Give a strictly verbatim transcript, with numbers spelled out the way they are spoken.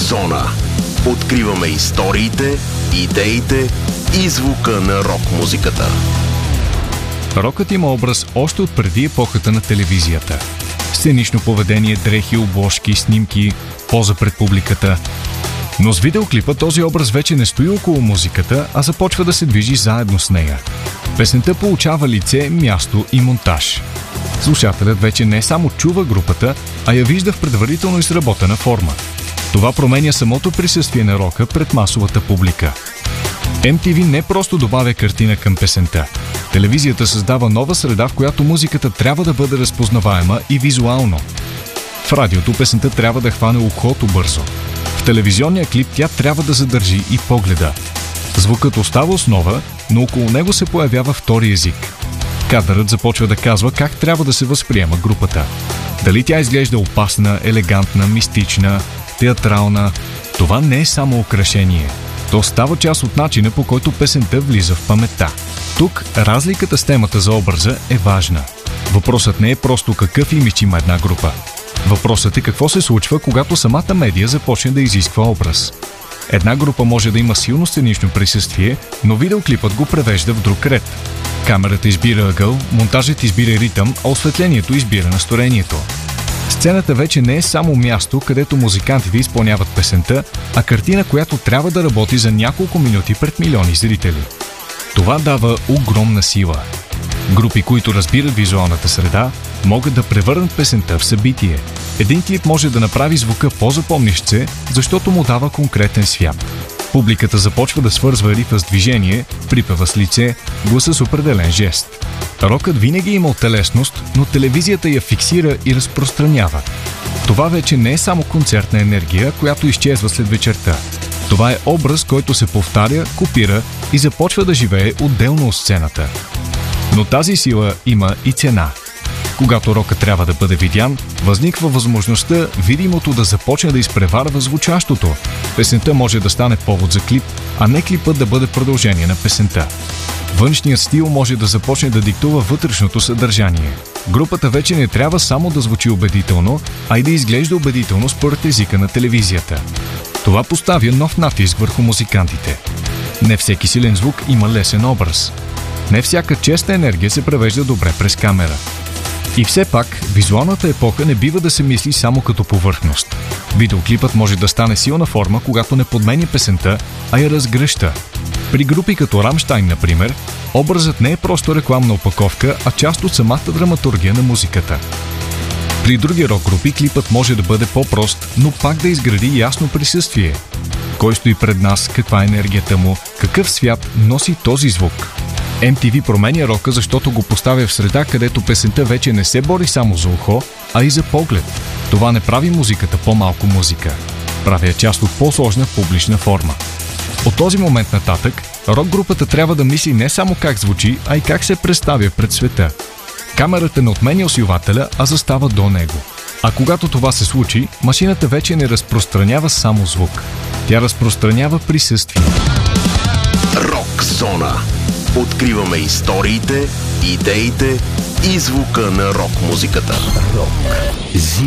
Зона. Откриваме историите, идеите и звука на рок-музиката. Рокът има образ още от преди епохата на телевизията. Сценично поведение, дрехи, обложки, снимки, поза пред публиката. Но с видеоклипа този образ вече не стои около музиката, а започва да се движи заедно с нея. Песента получава лице, място и монтаж. Слушателят вече не само чува групата, а я вижда в предварително изработена форма. Това променя самото присъствие на рока пред масовата публика. Ем Ти Ви не просто добавя картина към песента. Телевизията създава нова среда, в която музиката трябва да бъде разпознаваема и визуално. В радиото песента трябва да хване ухото бързо. В телевизионния клип тя трябва да задържи и погледа. Звукът остава основа, но около него се появява втори език. Кадърът започва да казва как трябва да се възприема групата. Дали тя изглежда опасна, елегантна, мистична, театрална. Това не е само украшение. То става част от начина, по който песента влиза в паметта. Тук разликата с темата за образа е важна. Въпросът не е просто какъв имидж има една група. Въпросът е какво се случва, когато самата медия започне да изисква образ. Една група може да има силно сценично присъствие, но видеоклипът го превежда в друг ред. Камерата избира ъгъл, монтажът избира ритъм, а осветлението избира настроението. Сцената вече не е само място, където музикантите изпълняват песента, а картина, която трябва да работи за няколко минути пред милиони зрители. Това дава огромна сила. Групи, които разбират визуалната среда, могат да превърнат песента в събитие. Един клип може да направи звука по-запомнящ се, защото му дава конкретен свят. Публиката започва да свързва рифа с движение, припева с лице, гласа с определен жест. Рокът винаги е имал телесност, но телевизията я фиксира и разпространява. Това вече не е само концертна енергия, която изчезва след вечерта. Това е образ, който се повтаря, копира и започва да живее отделно от сцената. Но тази сила има и цена. Когато рокът трябва да бъде видян, възниква възможността видимото да започне да изпреварва звучащото. Песента може да стане повод за клип, а не клипът да бъде продължение на песента. Външният стил може да започне да диктува вътрешното съдържание. Групата вече не трябва само да звучи убедително, а и да изглежда убедително според езика на телевизията. Това поставя нов натиск върху музикантите. Не всеки силен звук има лесен образ. Не всяка честа енергия се превежда добре през камера. И все пак, визуалната епоха не бива да се мисли само като повърхност. Видеоклипът може да стане силна форма, когато не подменя песента, а я разгръща. При групи като Рамщайн, например, образът не е просто рекламна опаковка, а част от самата драматургия на музиката. При други рок-групи клипът може да бъде по-прост, но пак да изгради ясно присъствие. Кой стои пред нас, каква е енергията му, какъв свят носи този звук. Ем Ти Ви променя рока, защото го поставя в среда, където песента вече не се бори само за ухо, а и за поглед. Това не прави музиката по-малко музика. Прави я част от по-сложна публична форма. От този момент нататък, рок-групата трябва да мисли не само как звучи, а и как се представя пред света. Камерата не отменя усилвателя, а застава до него. А когато това се случи, машината вече не разпространява само звук. Тя разпространява присъствие. Рок зона. Откриваме историите, идеите и звука на рок-музиката. Рок.